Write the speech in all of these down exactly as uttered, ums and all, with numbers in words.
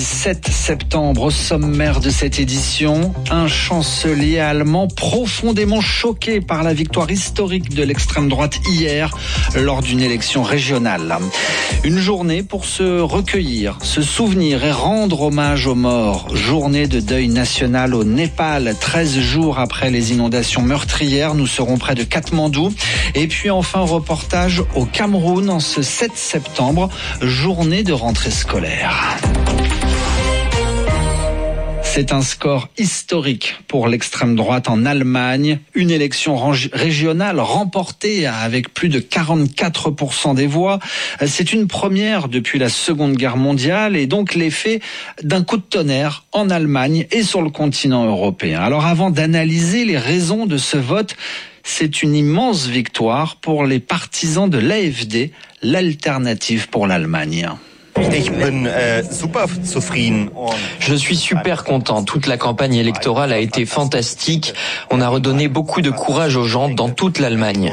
sept septembre, au sommaire de cette édition, un chancelier allemand profondément choqué par la victoire historique de l'extrême droite hier lors d'une élection régionale. Une journée pour se recueillir, se souvenir et rendre hommage aux morts. Journée de deuil national au Népal, treize jours après les inondations meurtrières. Nous serons près de Katmandou. Et puis enfin, reportage au Cameroun en ce sept septembre, journée de rentrée scolaire. C'est un score historique pour l'extrême droite en Allemagne. Une élection régionale remportée avec plus de quarante-quatre pour cent des voix. C'est une première depuis la Seconde Guerre mondiale et donc l'effet d'un coup de tonnerre en Allemagne et sur le continent européen. Alors avant d'analyser les raisons de ce vote, c'est une immense victoire pour les partisans de l'A F D, l'alternative pour l'Allemagne. Je suis super content. Toute la campagne électorale a été fantastique. On a redonné beaucoup de courage aux gens dans toute l'Allemagne.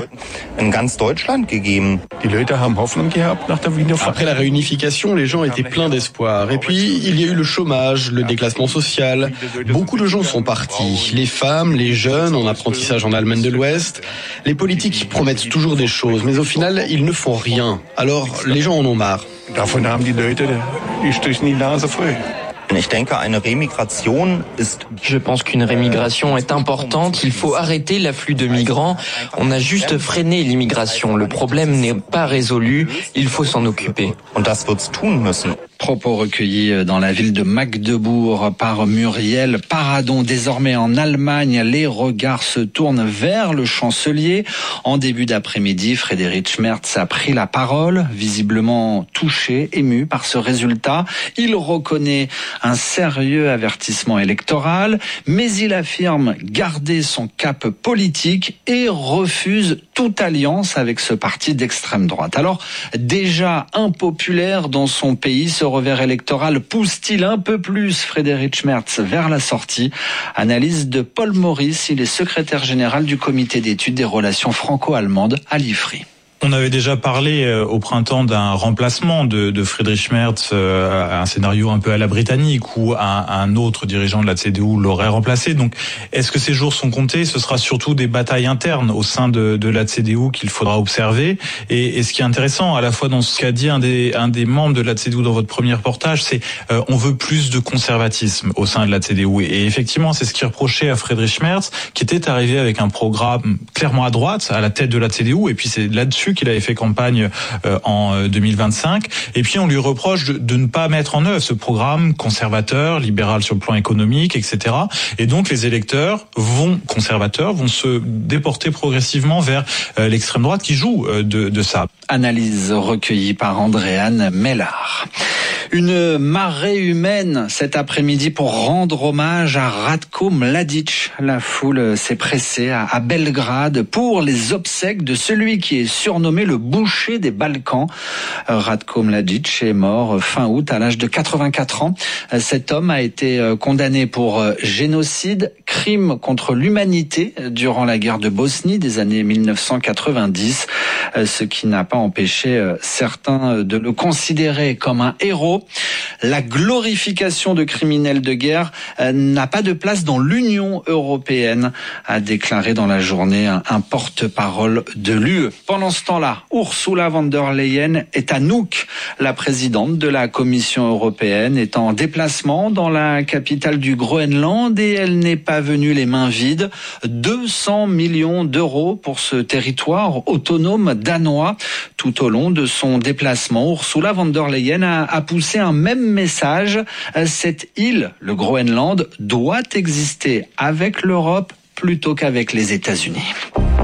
Après la réunification, les gens étaient pleins d'espoir. Et puis, il y a eu le chômage, le déclassement social. Beaucoup de gens sont partis. Les femmes, les jeunes, en apprentissage en Allemagne de l'Ouest. Les politiques promettent toujours des choses, mais au final, ils ne font rien. Alors, les gens en ont marre. Davon haben die Leute die Strich in die Nase voll. Je pense qu'une rémigration est importante. Il faut arrêter l'afflux de migrants. On a juste freiné l'immigration. Le problème n'est pas résolu. Il faut s'en occuper. Propos recueillis dans la ville de Magdebourg par Muriel Paradon. Désormais en Allemagne, les regards se tournent vers le chancelier. En début d'après-midi, Friedrich Merz a pris la parole, visiblement touché, ému par ce résultat. Il reconnaît un sérieux avertissement électoral, mais il affirme garder son cap politique et refuse toute alliance avec ce parti d'extrême droite. Alors, déjà impopulaire dans son pays, ce revers électoral pousse-t-il un peu plus Friedrich Merz vers la sortie? Analyse de Paul Maurice, il est secrétaire général du comité d'études des relations franco-allemandes à l'I F R I. On avait déjà parlé euh, au printemps d'un remplacement de, de Friedrich Merz, euh, un scénario un peu à la britannique où un, un autre dirigeant de la C D U l'aurait remplacé. Donc, est-ce que ces jours sont comptés? Ce sera surtout des batailles internes au sein de, de la C D U qu'il faudra observer. Et, et ce qui est intéressant, à la fois dans ce qu'a dit un des, un des membres de la C D U dans votre premier reportage, c'est euh, on veut plus de conservatisme au sein de la C D U. Et effectivement, c'est ce qui reprochait à Friedrich Merz, qui était arrivé avec un programme clairement à droite, à la tête de la C D U. Et puis c'est là-dessus qu'il avait fait campagne euh, en deux mille vingt-cinq. Et puis on lui reproche de, de ne pas mettre en œuvre ce programme conservateur, libéral sur le plan économique, et cetera. Et donc les électeurs vont conservateurs vont se déporter progressivement vers euh, l'extrême droite qui joue euh, de, de ça. Analyse recueillie par Andréane Mellard. Une marée humaine cet après-midi pour rendre hommage à Ratko Mladic. La foule s'est pressée à Belgrade pour les obsèques de celui qui est surnommé le boucher des Balkans. Ratko Mladic est mort fin août à l'âge de quatre-vingt-quatre ans. Cet homme a été condamné pour génocide, crime contre l'humanité durant la guerre de Bosnie des années mille neuf cent quatre-vingt-dix, ce qui n'a pas empêché certains de le considérer comme un héros. La glorification de criminels de guerre n'a pas de place dans l'Union européenne, a déclaré dans la journée un, un porte-parole de l'U E. Pendant ce temps-là, Ursula von der Leyen est à Nuuk. La présidente de la Commission européenne est en déplacement dans la capitale du Groenland et elle n'est pas venue les mains vides. deux cents millions d'euros pour ce territoire autonome danois. Tout au long de son déplacement, Ursula von der Leyen a, a poussé un même message. Cette île, le Groenland, doit exister avec l'Europe plutôt qu'avec les États-Unis.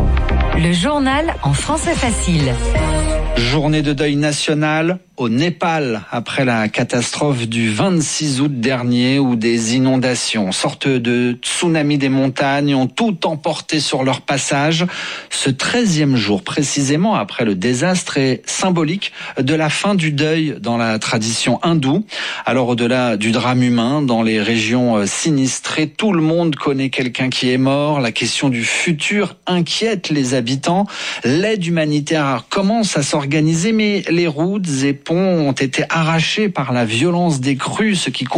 Le journal en français facile. Journée de deuil national au Népal après la catastrophe du vingt-six août dernier où des inondations, sorte de tsunami des montagnes, ont tout emporté sur leur passage. Ce treizième jour, précisément après le désastre, est symbolique de la fin du deuil dans la tradition hindoue. Alors au-delà du drame humain, dans les régions sinistrées, tout le monde connaît quelqu'un qui est mort. La question du futur inquiète les habitants. L'aide humanitaire commence à s'organiser, mais les routes et ponts ont été arrachés par la violence des crues, ce qui